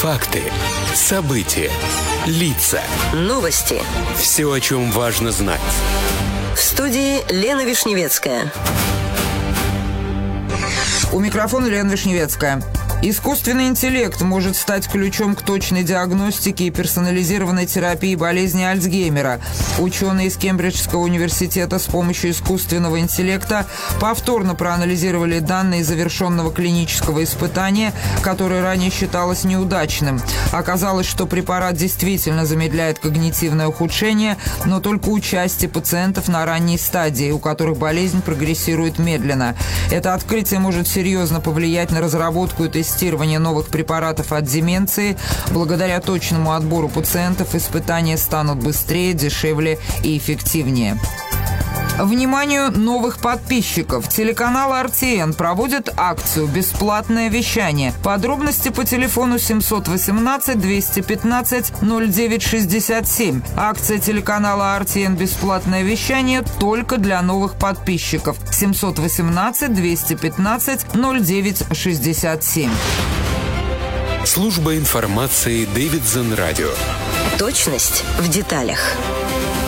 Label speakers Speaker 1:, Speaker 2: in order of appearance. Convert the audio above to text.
Speaker 1: Факты, события, лица.
Speaker 2: Новости.
Speaker 1: Все, о чем важно знать.
Speaker 2: В студии Лена Вишневецкая.
Speaker 3: У микрофона Лена Вишневецкая. Искусственный интеллект может стать ключом к точной диагностике и персонализированной терапии болезни Альцгеймера. Ученые из Кембриджского университета с помощью искусственного интеллекта повторно проанализировали данные завершенного клинического испытания, которое ранее считалось неудачным. Оказалось, что препарат действительно замедляет когнитивное ухудшение, но только у части пациентов на ранней стадии, у которых болезнь прогрессирует медленно. Это открытие может серьезно повлиять на разработку и тестирование новых препаратов от деменции. Благодаря точному отбору пациентов испытания станут быстрее, дешевле и эффективнее. Вниманию новых подписчиков. Телеканал RTN проводит акцию «Бесплатное вещание». Подробности по телефону 718-215-0967. Акция телеканала RTN «Бесплатное вещание» только для новых подписчиков. 718-215-0967.
Speaker 1: Служба информации Davidson Radio.
Speaker 2: Точность в деталях.